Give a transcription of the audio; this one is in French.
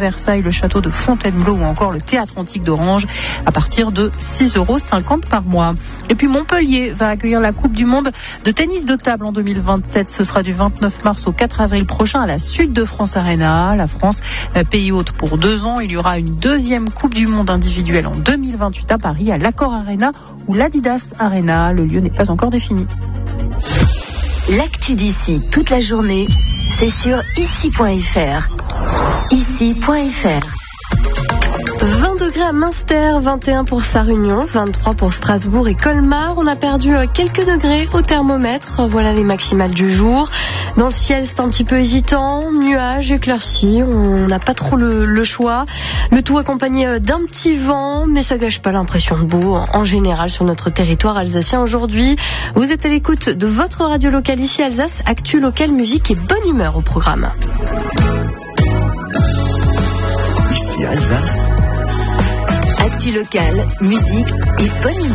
Versailles, le château de Fontainebleau ou encore le théâtre antique d'Orange à partir de 6,50 € par mois. Et puis Montpellier va accueillir la Coupe du Monde de tennis de table en 2027. Ce sera du 29 mars au 4 avril prochain à la Sud de France Arena. La France, pays hôte pour 2 ans. Il y aura une deuxième Coupe du Monde individuelle en 2028 à Paris, à l'Accor Arena ou l'Adidas Arena. Le lieu n'est pas encore défini. L'actu d'ici toute la journée, c'est sur ici.fr. Ici.fr. 20 degrés à Münster, 21 pour Sarre-Union, 23 pour Strasbourg et Colmar. On a perdu quelques degrés au thermomètre. Voilà les maximales du jour. Dans le ciel, c'est un petit peu hésitant. Nuages, éclaircies. On n'a pas trop le choix. Le tout accompagné d'un petit vent, mais ça gâche pas l'impression de beau en général sur notre territoire alsacien aujourd'hui. Vous êtes à l'écoute de votre radio locale ici Alsace. Actu locale, musique et bonne humeur au programme. Ici Alsace. Actu locale, musique et bonne humeur.